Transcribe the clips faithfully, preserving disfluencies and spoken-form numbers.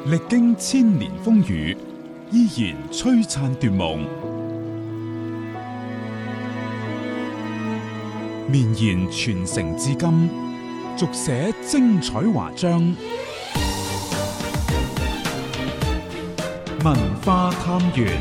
歷經千年風雨，依然璀璨奪夢，綿延傳承至今，續寫精彩華章。文化探源。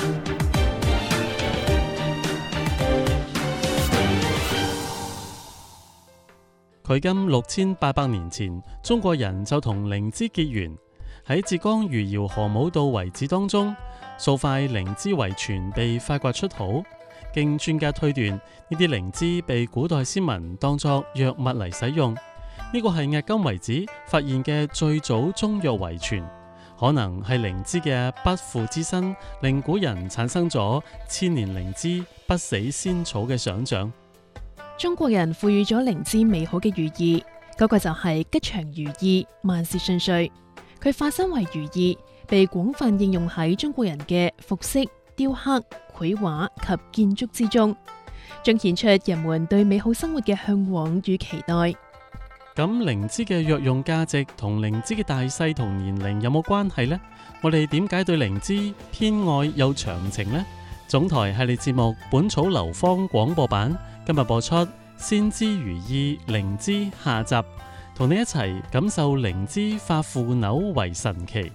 距今六千八百年前，中國人就同靈芝結緣。喺浙江餘姚河姆渡遺址當中，數塊靈芝遺存被發掘出土。經專家推斷，呢啲靈芝被古代先民當作藥物嚟使用。呢個係迄今為止發現嘅最早中藥遺存，可能係靈芝嘅不腐之身，令古人產生咗千年靈芝不死仙草嘅想像。 中國人賦予咗靈芝美好嘅寓意，嗰、那個就係吉祥如意、萬事順遂。佢化身為如意，被廣泛應用喺中國人嘅服飾、雕刻、繪畫及建築之中，彰顯出人們對美好生活嘅向往與期待。 咁靈芝嘅藥用價值同靈芝嘅大細同年齡有冇關係呢？我哋點解對靈芝偏愛又長情呢？總台系列節目《本草流芳》廣播版今日播出《先知如意靈芝》下集，同你一齊感受靈芝化腐朽為神奇。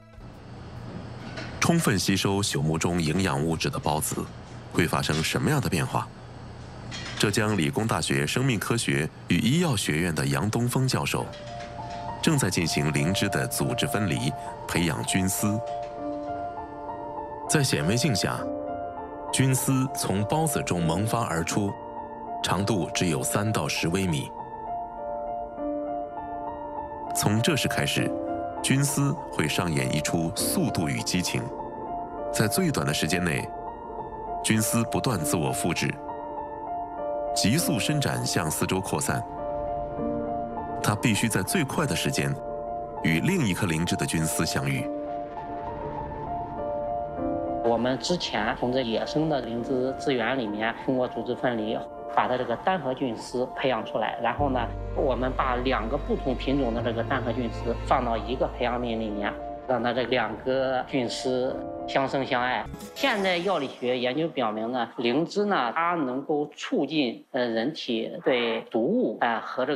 充分吸收朽木中營養物質的孢子會發生什麼樣的變化？浙江理工大學生命科學與醫藥學院的楊東風教授正在進行靈芝的組織分離，培養菌絲。在顯微鏡下，菌絲從孢子中萌發而出，長度只有三到十微米。從這時開始，菌絲會上演一出速度與激情，在最短的時間內，菌絲不斷自我複製，急速伸展向四周擴散。它必須在最快的時間與另一顆靈芝的菌絲相遇。 我們之前從這野生的靈芝資源裡面，通過組織分離，把它這個單核菌絲培養出來，然後呢，我們把兩個不同品種的這個單核菌絲放到一個培養皿裡面，讓它這兩個菌絲相生相愛。現在藥理學研究表明呢，靈芝呢，它能夠促進呃人體對毒物啊和這個